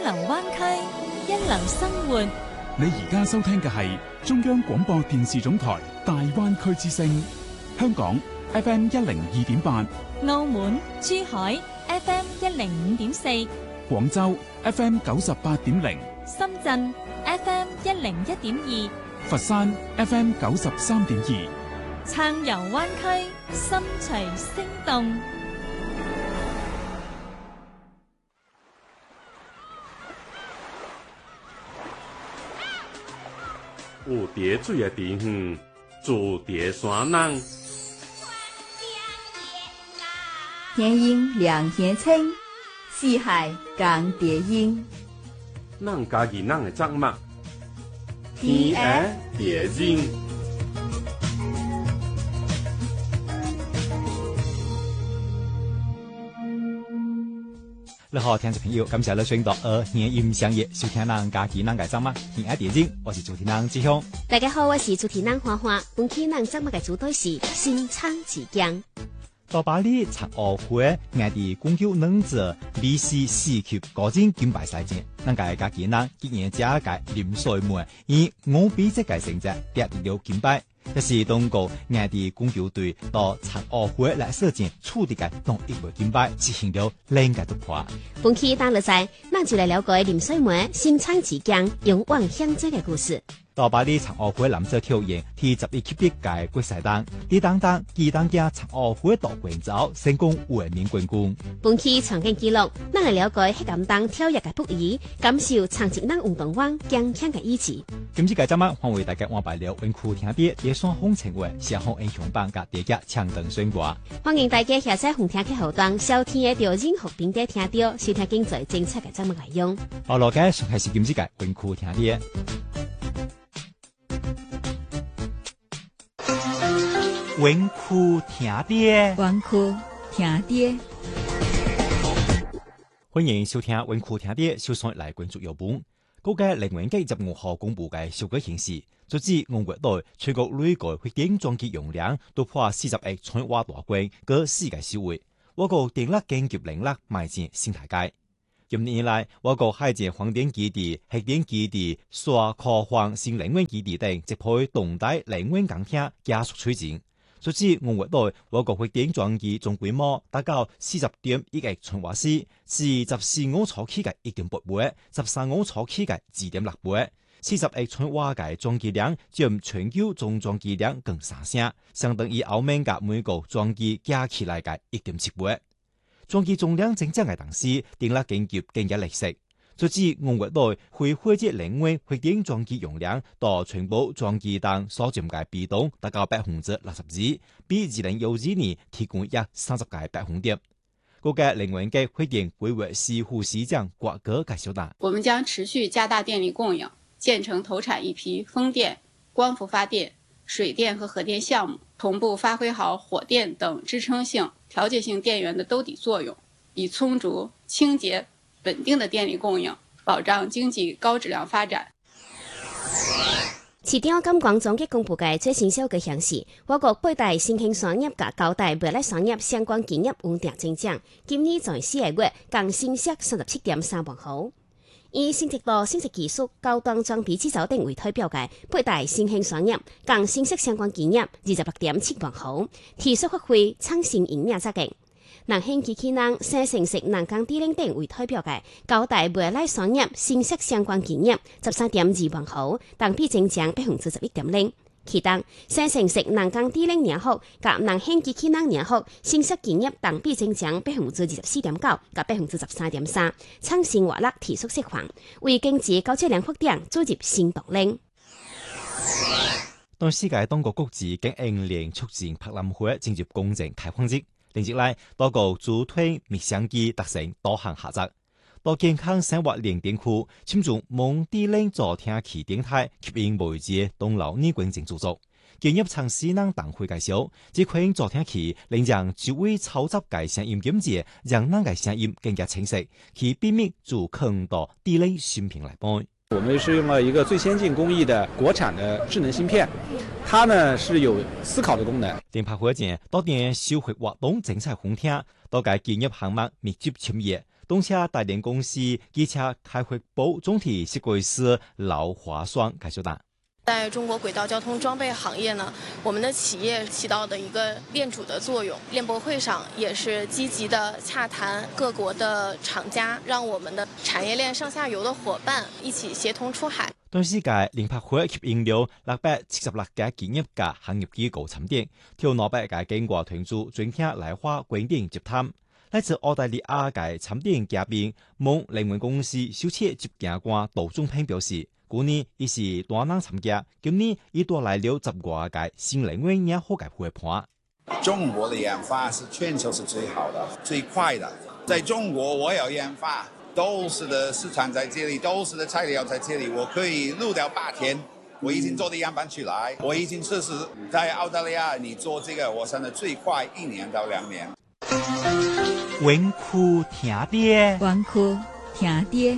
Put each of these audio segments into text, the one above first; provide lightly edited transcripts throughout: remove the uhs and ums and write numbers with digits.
流灣區，一流生活。 你而家收聽嘅係中央廣播電視總台大灣區之聲，香港 FM 102.8， 澳門、珠海 FM 105.4， 廣州 FM 98.0， 深圳 FM 101.2， 佛山 FM 93.2。 暢遊灣區，心隨聲動。 有蝶水的地方，住蝶山人。 天鹰两天青，四海共蝶音。 咱家己咱的作物，天鹅蝶音。 你好，聽眾朋友，感謝你選擇年音相約收聽咱家己咱嘅節目天愛電影，我是主持人志雄。 大家好，我是主持人花花。本期咱節目嘅主題是新昌之江。 到巴黎殘奧會外地公牛能者美式4級高級金牌賽前，咱家己咱今年這屆林水妹以5比這屆成績奪得金牌。這是中國外地公牛隊到殘奧會來射箭處理嘅同一枚金牌，實現了兩個突破。 本期當日賽，咱就來了解林水妹新昌之江勇往向前嘅故事。 到巴黎殘奧會男子跳遠 T11級別嘅決賽當，李當佢當家殘奧會奪冠之後，成功衛冕冠軍。 本期場景記錄，咱來了解黑暗當跳躍嘅不易，感受長直男運動員堅強嘅意志。 今次嘅節目，歡迎大家安排了溫酷聽啲野山風情為社會英雄榜嘅第一搶登選歌。 歡迎大家下載紅聽嘅後端，收聽得到任何平台聽到，收聽精彩精彩嘅節目內容。 好，落嘅上係是今次嘅溫酷聽啲。溫酷聽啲， 溫酷聽啲。 歡迎收聽溫酷聽啲，首先來關注有本。嗰個凌雲機15號公布嘅數據顯示，截至5月內，全國累計發電裝機容量突破40億千瓦大關，個世界首位。我國電力建設能力邁進新台階。今年以來，我國海建發電基地、核電基地、沙科幻新能源基地等積配動態能源鋼鐵加速推進。截至5月內，我國發電裝機總規模達到40.1億千瓦時，是14號初期嘅 1.8 倍，13號初期嘅 2.6 倍。40億千瓦嘅裝機量佔全球總裝機量更3成，相當於歐美嘅每個裝機加起來嘅 1.7 倍。裝機總量增長嘅同時，電力建設更加利息。截至5月內，非火箭能源發電裝機容量到全部裝機當所佔嘅比重達到62%，比2012年提供約30個百分點。各個能源嘅發電規劃西湖市長郭哥介紹道： 我們將持續加大電力供應，建成投產一批風電、光伏發電、水電和核電項目，同步發揮好火電等支撐性、調節性電源的兜底作用，以充足、清潔、穩定的電力供應，保障經濟高質量發展。 市長金廣總結公布嘅最新數據顯示，我國8大新興產業及9大未來產業相關企業穩定增長，今年在4個月共新設37.3萬戶。以新鐵路、新設技術、高端裝備製造等為代表嘅8大新興產業共新設相關企業26.7萬戶，持續發揮創新營業責任。南興機器人、新城市、南港地領等為代表嘅9大未來產業新設相關企業13.2萬戶，同比增長11.0%。其中，新城市、南港地領業務及南興機器人業務新設企業同比增長24.9%及13.3%，創新活力持續釋放，為經濟高質量發展注入新動力。 當世界多個國際經營連促進博覽會進入公正開放日。連日來，多個主推面向機達成多項合作，到健康生活連電庫簽署蒙地領座聽器電台吸引媒介東流呢冠證著作，建議嘗試能當會介紹，這款座聽器能讓諸位操作嘅聲音音節，讓人嘅聲音更加清晰，其秘密就更多地領芯片來幫。 我們是用了一個最先進工藝的國產的智能芯片，它呢是有思考的功能。 電拍會展多點消費活動政策風聽，多個建業項目密集簽約， 動車代理公司機車開發部總體設計師劉華雙介紹道。 在中國軌道交通裝備行業呢，我們的企業起到的一個鏈主的作用。鏈博會上也是積極的洽談各國的廠家，讓我們的產業鏈上下游的夥伴一起協同出海。 全世界聯合會吸引了676家企業嘅行業機構參展，挑200家經過團組專聽來華觀點接談。來自澳大利亞嘅參展嘉賓，夢靈運公司首席執行官杜忠平表示。去年伊是大人參加，今年伊帶來了10多個新能源也好嘅伙伴。 中國的研發是全球是最好的、最快的。在中國，我有研發，都市的市場在這裏，都市的材料在這裏，我可以錄掉8天。我已經做的樣板出來，我已經測試在澳大利亞，你做這個，我想的最快1年到2年。 溫酷聽爹， 溫酷聽爹。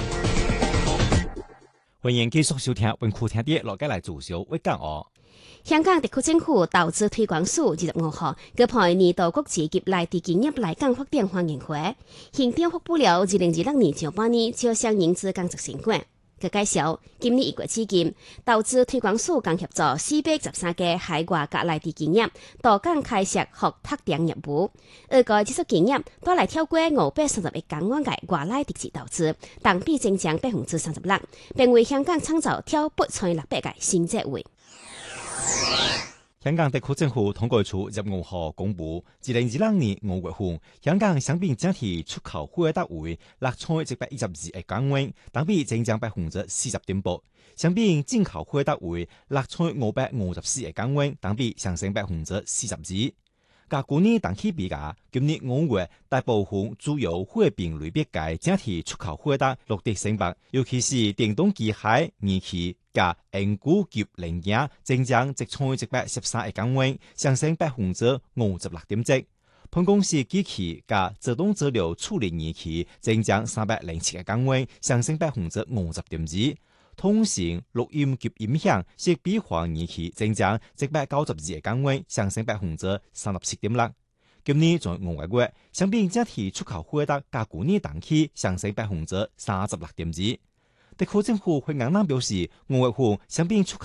歡迎繼續收聽溫酷聽爹，落街來做小微講哦。 香港特區政府投資推廣署25號舉辦年度國際及內地企業來港發展歡迎會，行政發布了2026年上半年招商引資工作成果。佢介紹，今年1月至今，投資推廣署共協助413家海外及內地企業到港開設或拓展業務。而該這些企業都來超過530億港元嘅外來直接投資，同比增長36%，並為香港創造超8600個新職位。 香港特區政府統計處15號公布，2022年5月份，香港商品整體出口貨值為6,112億港元，同比增長40.8%。商品進口貨值為6,554億港元，同比上升42%。甲去年同期比較，今年5月大部分主要貨品類別嘅整體出口貨值錄得升幅，尤其是電動機械、儀器、甲硬固及零件增長1,113億港元，上升56.7%。分公司機器甲自動資料處理儀器增長307億港元，上升50.2%。通訊、錄音及音響設備化儀器增長192億港元，上升37.6%。今年在5月，商品整體出口貨值較去年同期上升36.2%。特區政府會啱啱表示，5月份商品出口